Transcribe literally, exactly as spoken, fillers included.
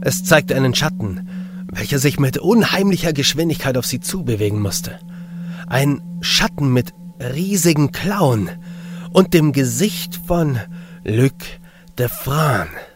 Es zeigte einen Schatten, welcher sich mit unheimlicher Geschwindigkeit auf sie zubewegen musste. Ein Schatten mit riesigen Klauen und dem Gesicht von Luc de Frane.